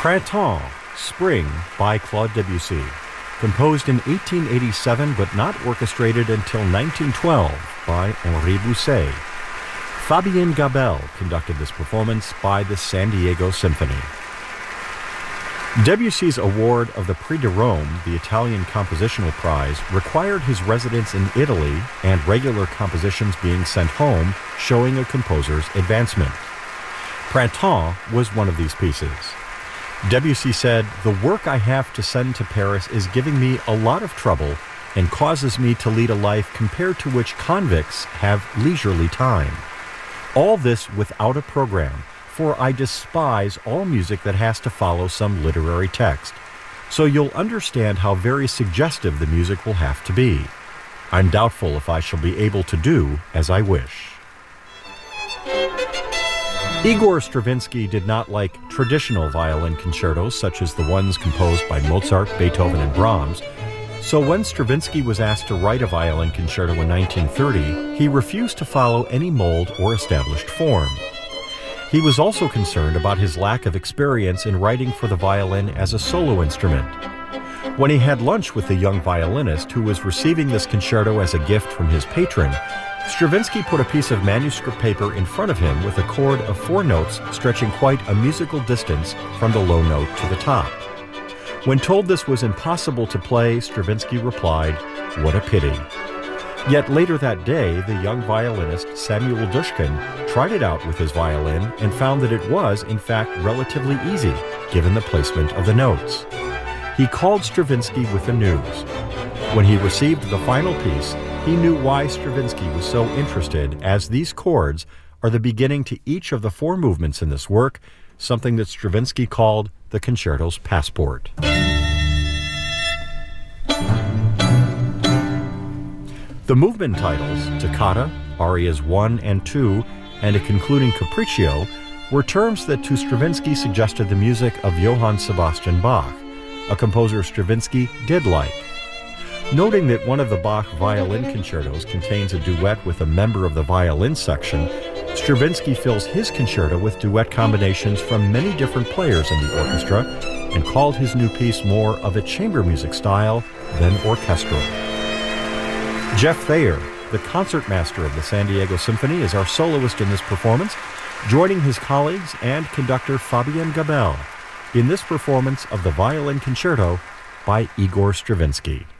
Printemps, Spring by Claude Debussy, composed in 1887 but not orchestrated until 1912 by Henri Bousset. Fabien Gabel conducted this performance by the San Diego Symphony. Debussy's award of the Prix de Rome, the Italian Compositional Prize, required his residence in Italy and regular compositions being sent home, showing a composer's advancement. Printemps was one of these pieces. Debussy said, "The work I have to send to Paris is giving me a lot of trouble and causes me to lead a life compared to which convicts have leisurely time. All this without a program, for I despise all music that has to follow some literary text. So you'll understand how very suggestive the music will have to be. I'm doubtful if I shall be able to do as I wish." Igor Stravinsky did not like traditional violin concertos such as the ones composed by Mozart, Beethoven, and Brahms. So when Stravinsky was asked to write a violin concerto in 1930, he refused to follow any mold or established form. He was also concerned about his lack of experience in writing for the violin as a solo instrument. When he had lunch with the young violinist who was receiving this concerto as a gift from his patron, Stravinsky put a piece of manuscript paper in front of him with a chord of 4 notes stretching quite a musical distance from the low note to the top. When told this was impossible to play, Stravinsky replied, "What a pity." Yet later that day, the young violinist Samuel Dushkin tried it out with his violin and found that it was, in fact, relatively easy, given the placement of the notes. He called Stravinsky with the news. When he received the final piece, he knew why Stravinsky was so interested, as these chords are the beginning to each of the 4 movements in this work, something that Stravinsky called the concerto's passport. The movement titles, Toccata, Arias 1 and 2, and a concluding Capriccio, were terms that to Stravinsky suggested the music of Johann Sebastian Bach, a composer Stravinsky did like. Noting that one of the Bach violin concertos contains a duet with a member of the violin section, Stravinsky fills his concerto with duet combinations from many different players in the orchestra and called his new piece more of a chamber music style than orchestral. Jeff Thayer, the concertmaster of the San Diego Symphony, is our soloist in this performance, joining his colleagues and conductor Fabien Gabel in this performance of the Violin Concerto by Igor Stravinsky.